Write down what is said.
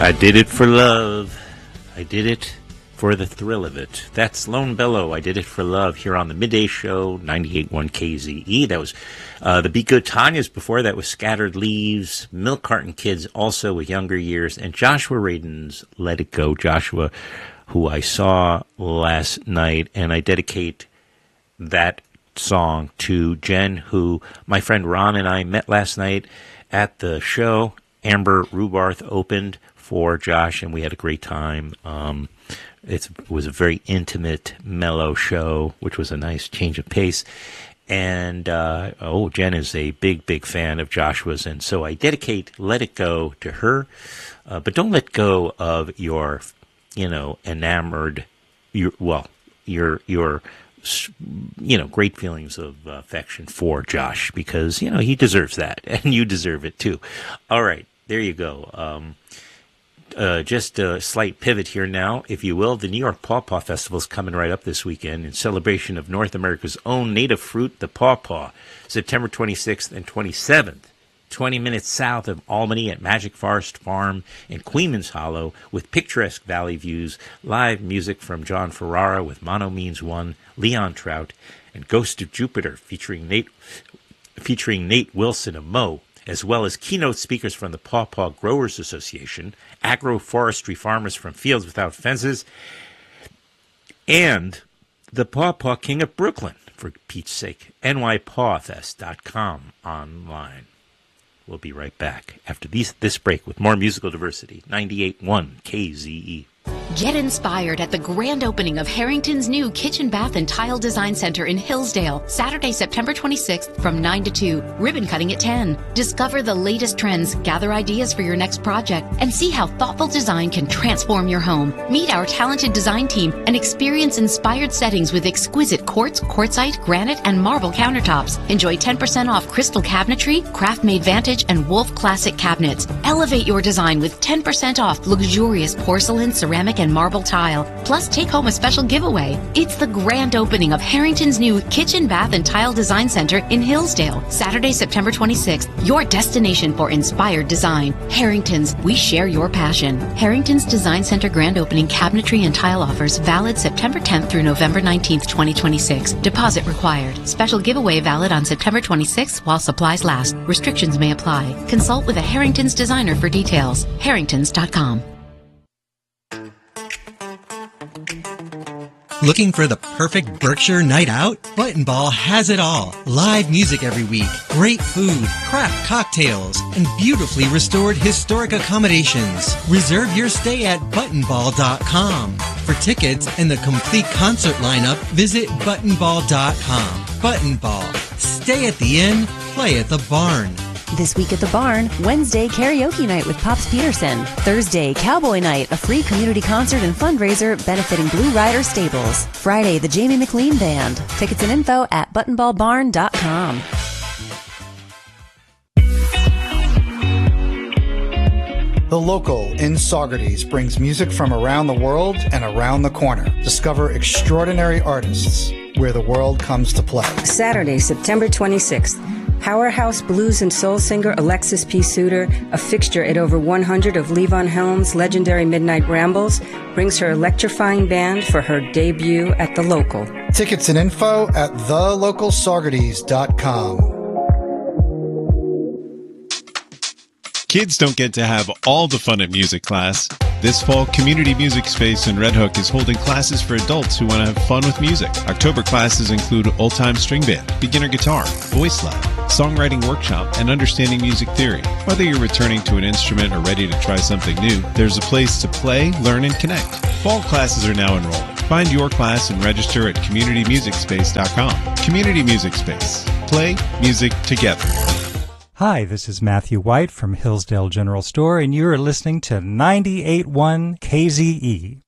I did it for love. I did it for the thrill of it. That's Lone Bellow. I did it for love here on the Midday Show, 98.1 KZE. That was the Be Good Tanya's. Before that was Scattered Leaves, Milk Carton Kids, also with Younger Years, and Joshua Radin's Let It Go. Joshua, who I saw last night, and I dedicate that song to Jen, who my friend Ron and I met last night at the show. Amber Rubarth opened for Josh, and we had a great time. It was a very intimate, mellow show, which was a nice change of pace. And, Jen is a big, big fan of Joshua's, and so I dedicate Let It Go to her. But don't let go of your, enamored, your great feelings of affection for Josh, because, he deserves that, and you deserve it too. All right, there you go. Just a slight pivot here now, if you will. The New York Pawpaw Festival is coming right up this weekend in celebration of North America's own native fruit, the pawpaw, September 26th and 27th. 20 minutes south of Albany at Magic Forest Farm in Queens Hollow, with picturesque valley views, live music from John Ferrara with Mono Means One, Leon Trout, and Ghost of Jupiter featuring Nate Wilson of Mo, as well as keynote speakers from the Pawpaw Growers Association, agroforestry farmers from Fields Without Fences, and the Pawpaw King of Brooklyn, for Pete's sake, nypawfest.com online. We'll be right back after this break with more musical diversity. 98.1 KZE. Get inspired at the grand opening of Harrington's new Kitchen, Bath, and Tile Design Center in Hillsdale, Saturday, September 26th from 9 to 2, ribbon cutting at 10. Discover the latest trends, gather ideas for your next project, and see how thoughtful design can transform your home. Meet our talented design team and experience inspired settings with exquisite quartz, quartzite, granite, and marble countertops. Enjoy 10% off crystal cabinetry, craft-made Vantage, and Wolf Classic cabinets. Elevate your design with 10% off luxurious porcelain, ceramic, and marble tile. Plus, take home a special giveaway. It's the grand opening of Harrington's new Kitchen, Bath, and Tile Design Center in Hillsdale, Saturday, September 26th. Your destination for inspired design. Harrington's, we share your passion. Harrington's Design Center grand opening cabinetry and tile offers valid September 10th through November 19th, 2026. Deposit required. Special giveaway valid on September 26th while supplies last. Restrictions may apply. Consult with a Harrington's designer for details. Harringtons.com. Looking for the perfect Berkshire night out? Button Ball has it all. Live music every week, great food, craft cocktails, and beautifully restored historic accommodations. Reserve your stay at buttonball.com. For tickets and the complete concert lineup, visit buttonball.com. Button Ball. Stay at the inn, play at the barn. This week at the barn, Wednesday, karaoke night with Pops Peterson. Thursday, Cowboy Night, a free community concert and fundraiser benefiting Blue Rider Stables. Friday, the Jamie McLean Band. Tickets and info at buttonballbarn.com. The Local in Saugerties brings music from around the world and around the corner. Discover extraordinary artists where the world comes to play. Saturday, September 26th. Powerhouse blues and soul singer Alexis P. Suter, a fixture at over 100 of Levon Helm's legendary Midnight Rambles, brings her electrifying band for her debut at The Local. Tickets and info at thelocalsaugerties.com. Kids don't get to have all the fun at music class. This fall, Community Music Space in Red Hook is holding classes for adults who want to have fun with music. October classes include old-time string band, beginner guitar, voice lab, songwriting workshop, and understanding music theory. Whether you're returning to an instrument or ready to try something new, there's a place to play, learn, and connect. Fall classes are now enrolling. Find your class and register at communitymusicspace.com. Community Music Space. Play music together. Hi, this is Matthew White from Hillsdale General Store, and you're listening to 98.1 KZE.